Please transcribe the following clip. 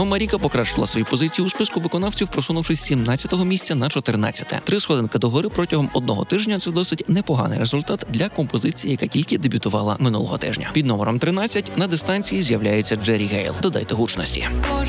Мама Ріка покращила свої позиції у списку виконавців, просунувшись з 17-го місця на 14-те. 3 сходинки догори протягом одного тижня – це досить непоганий результат для композиції, яка тільки дебютувала минулого тижня. Під номером 13 на дистанції з'являється Джері Гейл. Додайте гучності.